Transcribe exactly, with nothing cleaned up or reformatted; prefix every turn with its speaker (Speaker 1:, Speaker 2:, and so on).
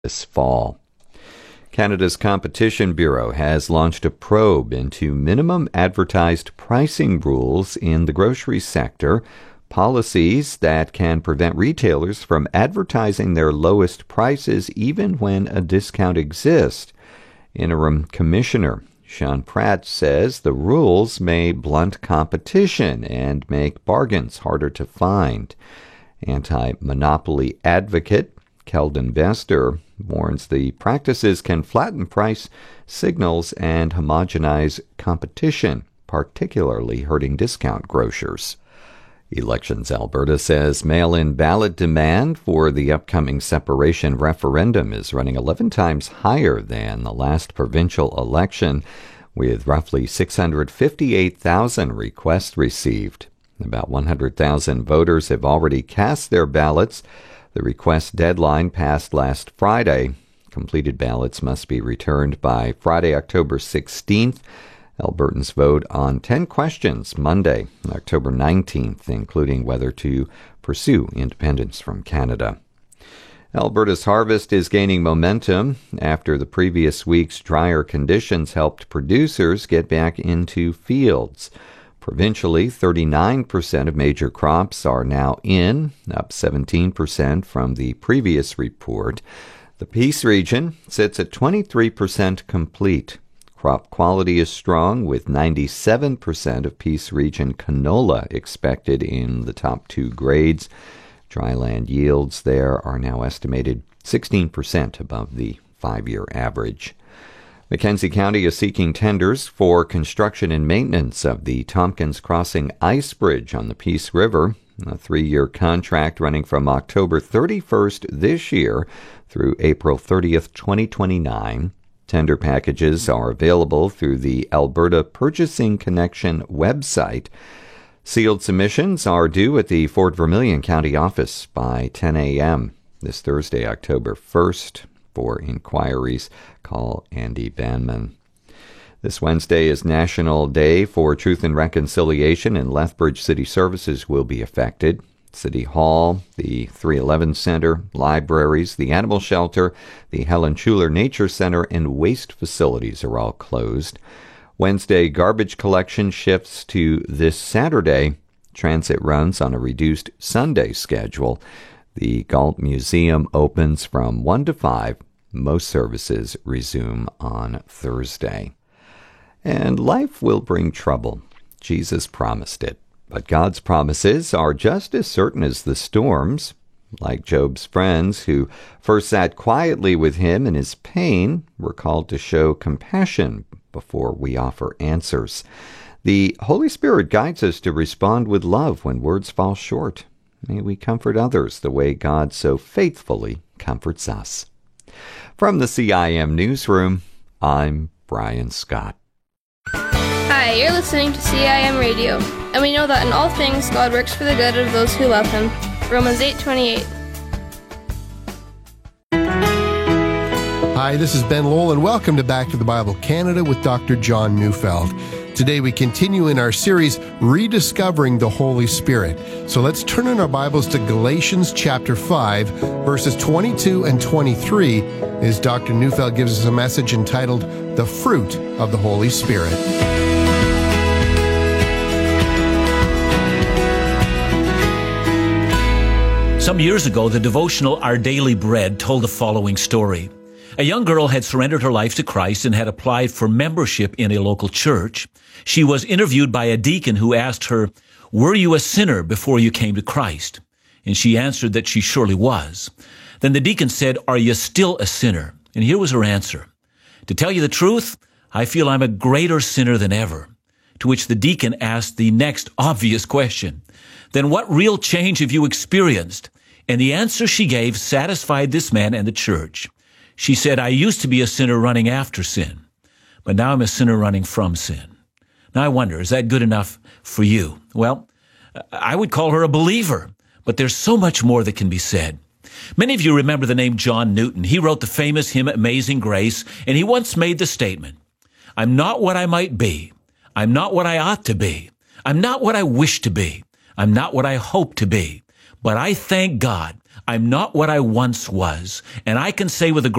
Speaker 1: this fall. Canada's Competition Bureau has launched a probe into minimum advertised pricing rules in the grocery sector, policies that can prevent retailers from advertising their lowest prices even when a discount exists. Interim Commissioner Sean Pratt says the rules may blunt competition and make bargains harder to find. Anti-monopoly advocate Keldon Vester warns the practices can flatten price signals and homogenize competition, particularly hurting discount grocers. Elections Alberta says mail-in ballot demand for the upcoming separation referendum is running eleven times higher than the last provincial election, with roughly six hundred fifty-eight thousand requests received. About one hundred thousand voters have already cast their ballots. The request deadline passed last Friday. Completed ballots must be returned by Friday, October sixteenth. Albertans vote on ten questions Monday, October nineteenth, including whether to pursue independence from Canada. Alberta's harvest is gaining momentum after the previous week's drier conditions helped producers get back into fields. Provincially, thirty-nine percent of major crops are now in, up seventeen percent from the previous report. The Peace region sits at twenty-three percent complete. Crop quality is strong, with ninety-seven percent of Peace region canola expected in the top two grades. Dryland yields there are now estimated sixteen percent above the five-year average. Mackenzie County is seeking tenders for construction and maintenance of the Tompkins Crossing Ice Bridge on the Peace River, a three-year contract running from October thirty-first this year through April thirtieth, twenty twenty-nine. Tender packages are available through the Alberta Purchasing Connection website. Sealed submissions are due at the Fort Vermilion County office by ten a.m. this Thursday, October first. For inquiries, call Andy Banman. This Wednesday is National Day for Truth and Reconciliation, and Lethbridge City Services will be affected. City Hall, the three eleven Center, libraries, the Animal Shelter, the Helen Schuler Nature Center, and waste facilities are all closed. Wednesday garbage collection shifts to this Saturday. Transit runs on a reduced Sunday schedule. The Galt Museum opens from one to five. Most services resume on Thursday. And life will bring trouble. Jesus promised it. But God's promises are just as certain as the storms. Like Job's friends, who first sat quietly with him in his pain, were called to show compassion before we offer answers. The Holy Spirit guides us to respond with love when words fall short. May we comfort others the way God so faithfully comforts us. From the C I M Newsroom, I'm Brian Scott.
Speaker 2: Hi, you're listening to C I M Radio, and we know that in all things God works for the good of those who love Him. Romans eight twenty-eight.
Speaker 3: Hi, this is Ben Lowell, and welcome to Back to the Bible Canada with Doctor John Neufeld. Today we continue in our series, Rediscovering the Holy Spirit. So let's turn in our Bibles to Galatians chapter five, verses twenty-two and twenty-three, as Doctor Neufeld gives us a message entitled, The Fruit of the Holy Spirit.
Speaker 4: Some years ago, the devotional Our Daily Bread told the following story. A young girl had surrendered her life to Christ and had applied for membership in a local church. She was interviewed by a deacon who asked her, "Were you a sinner before you came to Christ?" And she answered that she surely was. Then the deacon said, "Are you still a sinner?" And here was her answer. "To tell you the truth, I feel I'm a greater sinner than ever." To which the deacon asked the next obvious question, "Then what real change have you experienced?" And the answer she gave satisfied this man and the church. She said, "I used to be a sinner running after sin, but now I'm a sinner running from sin." Now I wonder, is that good enough for you? Well, I would call her a believer, but there's so much more that can be said. Many of you remember the name John Newton. He wrote the famous hymn Amazing Grace, and he once made the statement, "I'm not what I might be. I'm not what I ought to be. I'm not what I wish to be. I'm not what I hope to be. But I thank God I'm not what I once was. And I can say with a